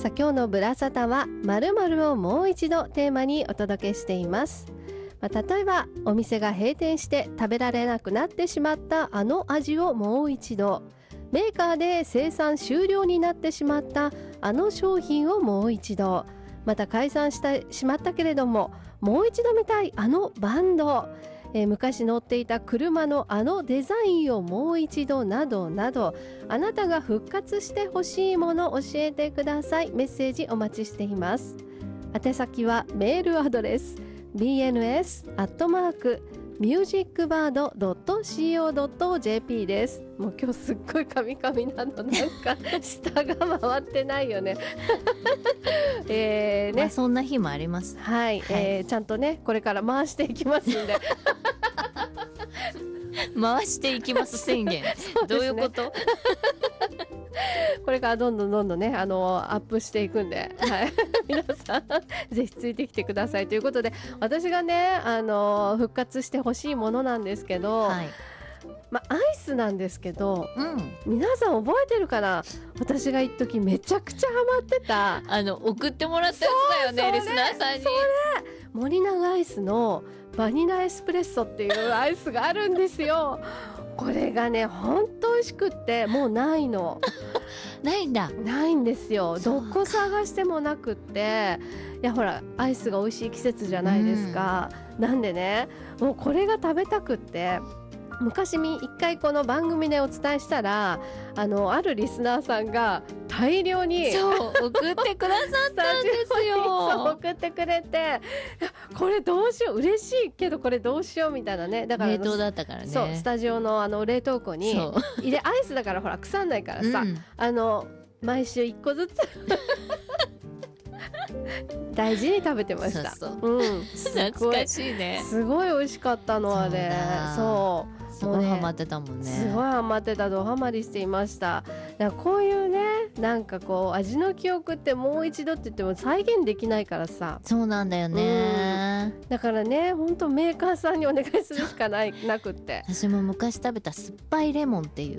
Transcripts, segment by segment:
さあ今日のブラサタは〇〇をもう一度テーマにお届けしています。例えばお店が閉店して食べられなくなってしまったあの味をもう一度、メーカーで生産終了になってしまったあの商品をもう一度、また解散してしまったけれどももう一度見たいあのバンド、昔乗っていた車のあのデザインをもう一度などなど、あなたが復活してほしいもの教えてください。メッセージお待ちしています。宛先はメールアドレス bns@musicbird.co.jp です。もう今日すっごいカミカミなの、なんか下が回ってないよねね、そんな日もあります。 はい、ちゃんとねこれから回していきますんで回していきます宣言、どういうことこれからどんどんねアップしていくんで、はい、皆さんぜひついてきてくださいということで、私がね復活してほしいものなんですけど、はい、アイスなんですけど、皆さん覚えてるかな。私が一時めちゃくちゃハマってた送ってもらったやつだよね、リスナーさんに。 それ森永アイスのバニラエスプレッソっていうアイスがあるんですよ。これがね本当美味しくってもうないのないんだ。 ないんですよ。どこ探してもなくって、いやほらアイスが美味しい季節じゃないですか、なんでねもうこれが食べたくって、昔一回この番組でお伝えしたらあるリスナーさんが大量に送ってくださったんですよ送ってくれて、これどうしよう、嬉しいけどこれどうしようみたいなね。だから冷凍だったからね。 そうスタジオの冷凍庫に入れ、アイスだからほら腐んないからさ、毎週1個ずつ大事に食べてました。 懐かしいね。 すごい美味しかったのあれ。そうすごいハマってたもんね。 すごいハマってた、ドハマりしていました。だからこういうねなんかこう味の記憶ってもう一度って言っても再現できないからさ。 そうなんだよね、 だからね本当メーカーさんにお願いするしかなくって。 私も昔食べた酸っぱいレモンっていう、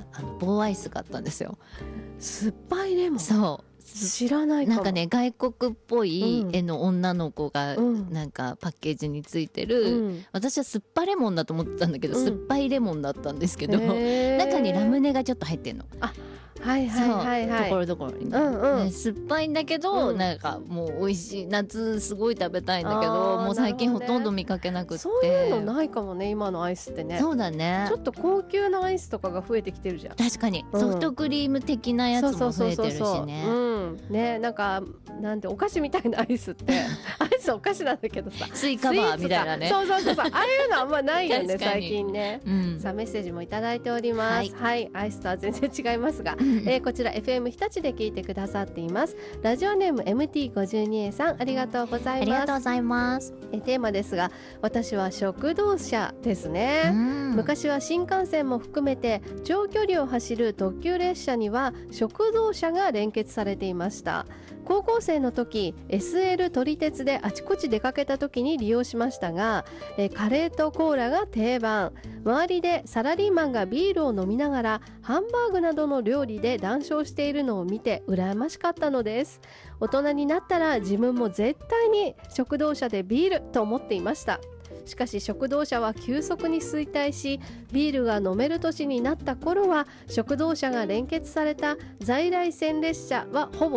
棒アイスがあったんですよ。 酸っぱいレモン。 そう知らないかも。 なんかね外国っぽい絵の女の子がなんかパッケージについてる、私は酸っぱレモンだと思ってたんだけど、酸っぱいレモンだったんですけど、中にラムネがちょっと入ってんの。 はいはいはいはい、 ところどころに、酸っぱいんだけど、なんかもう美味しい、夏すごい食べたいんだけどもう最近ほとんど見かけなくって。 そういうのないかもね今のアイスってね。 そうだね、 ちょっと高級なアイスとかが増えてきてるじゃん。 確かに、ソフトクリーム的なやつも増えてるしね。 ね、なんかなんてお菓子みたいなアイスってアイスお菓子なんだけどさ、 スイカバーみたいなね。 そうああいうのあんまないよね最近ね、さあメッセージもいただいております。はい、アイスとは全然違いますが、こちら FM 日立で聞いてくださっています。ラジオネーム MT52A さん、ありがとうございます。 ありがとうございます。 テーマですが、私は食堂車ですね。昔は新幹線も含めて長距離を走る特急列車には食堂車が連結されていました。高校生の時 SL 撮り鉄であちこち出かけた時に利用しましたが、カレーとコーラが定番。周りでサラリーマンがビールを飲みながらハンバーグなどの料理で談笑しているのを見て羨ましかったのです。大人になったら自分も絶対に食堂車でビールと思っていました。しかし食堂車は急速に衰退し、ビールが飲める年になった頃は食堂車が連結された在来線列車はほぼ